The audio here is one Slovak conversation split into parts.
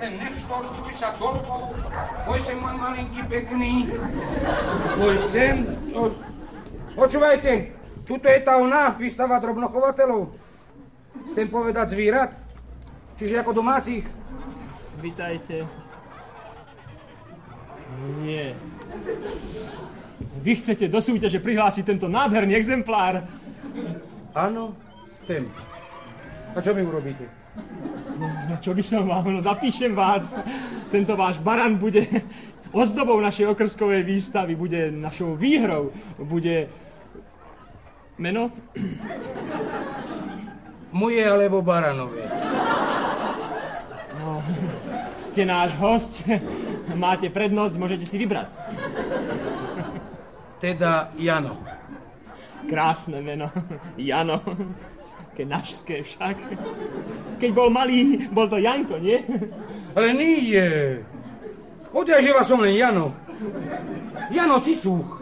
sem, neštorcuj sa toľko. Poď sem, môj malinký pekný. Poď sem. Počúvajte, tuto je tá ona, výstava drobnochovateľov. Chcem povedať zvírat, čiže ako domácich. Vítajte. Nie. Vy chcete do súťaže prihlásiť tento nádherný exemplár? Áno, chcem. A čo mi urobíte? No čo by som vám, no zapíšem vás. Tento váš baran bude ozdobou našej okrskovej výstavy, bude našou výhrou, bude... Meno? Moje alebo baranové? No, ste náš host, máte prednosť, môžete si vybrať. Teda Jano. Krásne meno, Jano. Kenažské však. Keď bol malý, bol to Janko, nie? Ale nie. Odjaživa som len Jano. Jano Cicúch.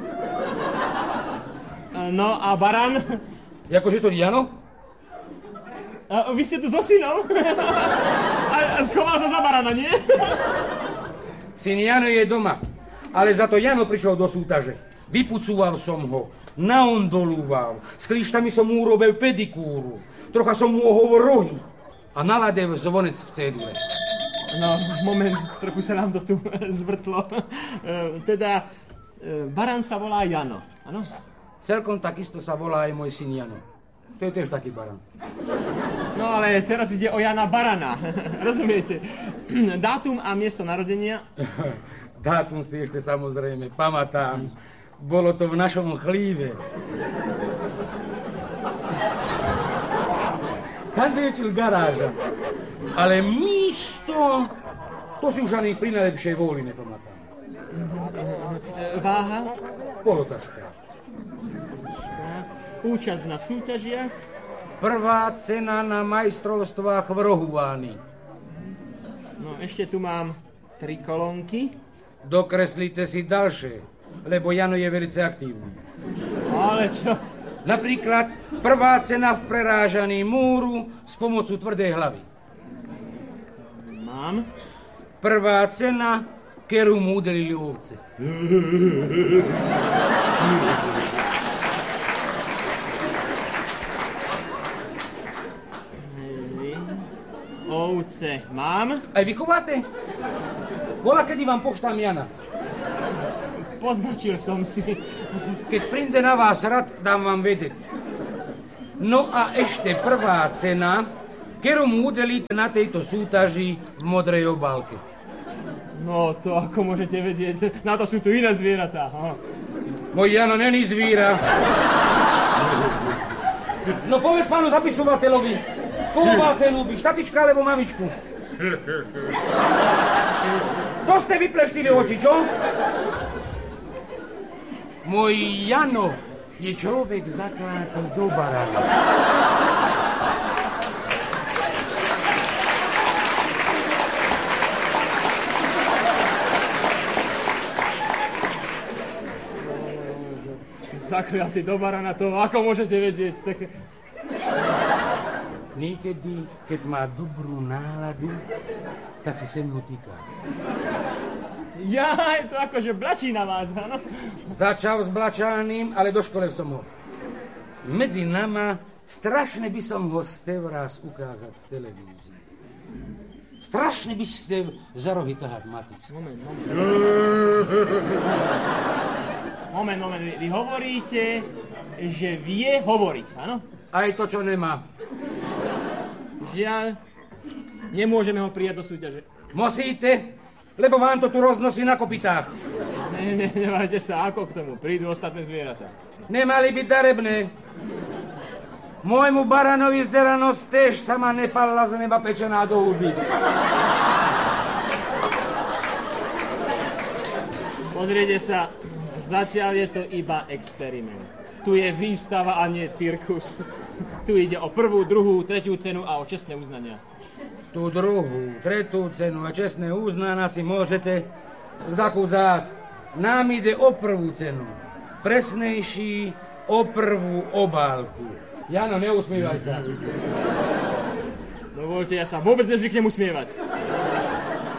No a baran? Jakože to Jano? A vy ste tu so synom? A schoval sa za barana, nie? Syn Jano je doma, ale za to Jano prišiel do súťaže. Vypucúval som ho, naondolúval, s klíštami som mu urobil pedikúru, trocha som mu ohovor rohy a naladil zvonec v cédule. No, moment, trochu sa nám to tu zvrtlo. Teda, baran sa volá Jano, áno? Celkom takisto sa volá aj môj syn Jano. To je tiež taký baran. No ale teraz ide o Jana Barana, rozumiete? Dátum a miesto narodenia? Dátum si ešte samozrejme pamätám. Bolo to v našom chlíve. Tam liečil garáža. Ale místo, to si už ani pri najlepšej vôli nepamätám. Váha? Polotaška. Účasť na súťažiach? Prvá cena na majstrovstvách v Rohuváni. No ešte tu mám 3 kolónky. Dokreslite si ďalšie. Lebo Jano je velice aktívny. Ale čo? Napríklad prvá cena v prerážaní múru s pomocou tvrdej hlavy. Mám. Prvá cena, ktorú mu udelili ovce. Ovce mám. Aj vy chováte? Bola, kedy vám poštám Jana. Poznačil som si. Keď príde na vás rad, dám vám vedieť. No a ešte prvá cena, ktorú mu udelíte na tejto súťaži v modrej obálke. No to ako môžete vedieť, na to sú tu iné zvieratá. Môj Jano není zvíra. No povedz pánu zapisovateľovi, koho má cenu by, štatička alebo mamičku? To ste vypleštili oči, čo? Môj Jano je človek zaklátý do barana. Zakliatý do barana, to ako môžete vedieť? Tak... Niekedy, keď má dobrú náladu, tak si se mnou týka. Jaj, to akože blačí na vás, áno? Začal s blačaním, ale doškolil som ho. Medzi nama strašne by som ho ste raz ukázať v televízii. Strašne by ste za rohy tahať Matice. Moment. Vy hovoríte, že vie hovoriť, áno? Aj to, čo nemá. Žiaľ, nemôžeme ho prijať do súťaže. Musíte, lebo vám to tu roznosí na kopytách. Nemajte sa, ako k tomu. Prídu ostatné zvieratá. Nemali byť darebné. Môjmu baranovi zderanosť tiež sama nepalila z neba pečená do huby. Pozrite sa, zatiaľ je to iba experiment. Tu je výstava a nie cirkus. Tu ide o 1., 2., 3. cenu a o čestné uznania. Tú 2., 3. cenu a čestné uznania si môžete zdaku vzáť. Nám ide o 1. cenu. Presnejší o 1. obálku. Jano, neusmievaj sa. Dovolte, ja sa vôbec nezvyknem usmievať.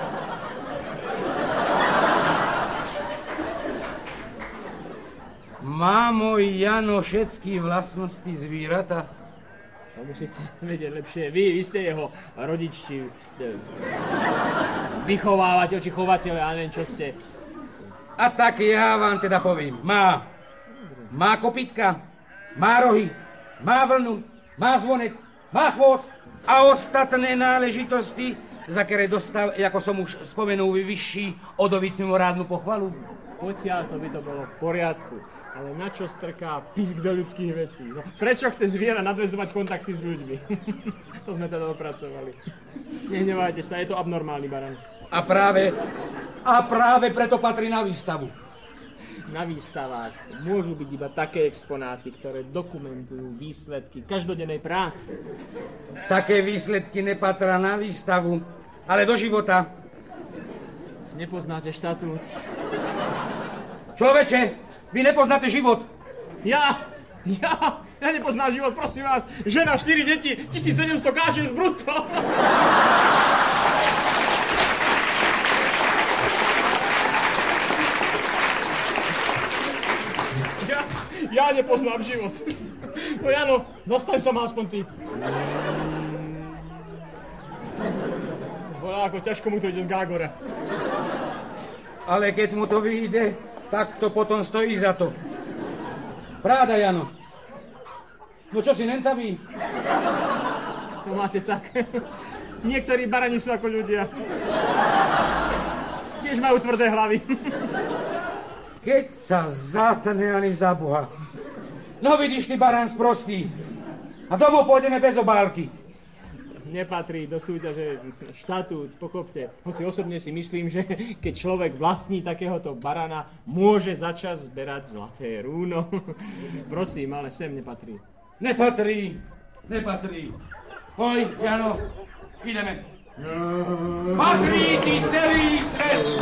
Má môj Jano všetky vlastnosti zvírata? To musíte vedieť lepšie. Vy ste jeho rodič, či vychovávateľ, či chovateľ, a neviem, čo ste. A tak ja vám teda poviem. Má. Má kopytka, má rohy, má vlnu, má zvonec, má chvost a ostatné náležitosti, za ktoré dostal, ako som už spomenul, vyšší odovic mimorádnu pochvalu. Potiaľ to by to bolo v poriadku. Ale na čo strká pisk do ľudských vecí? No, prečo chce zviera nadväzovať kontakty s ľuďmi? To sme teda opracovali. Nehnevajte sa, je to abnormálny baran. A práve preto patrí na výstavu. Na výstavách môžu byť iba také exponáty, ktoré dokumentujú výsledky každodennej práce. Také výsledky nepatria na výstavu, ale do života. Nepoznáte štatút? Človeče, vy nepoznáte život. Ja nepoznám život, prosím vás. Žena, 4 deti, 1700 káže z brutto. Ja nepoznám život. No Jano, zastaň sa ma aspoň ty. Volá, ako ťažko mu to ide z Gágora. Ale keď mu to vyjde, tak to potom stojí za to. Pravda, Jano. No čo si nentavý? To máte tak. Niektorí barani sú ako ľudia. Tiež majú tvrdé hlavy. Keď sa zatne ani za Boha. No vidíš, ty barán sprostý. A domov pôjdeme bez obálky. Nepatrí do súťaže štatút, pochopte. Hoci osobne si myslím, že keď človek vlastní takéhoto barana, môže začas zberať zlaté rúno. Prosím, ale sem nepatrí. Nepatrí. Poj, Jano, ideme. Patrí ti celý svet.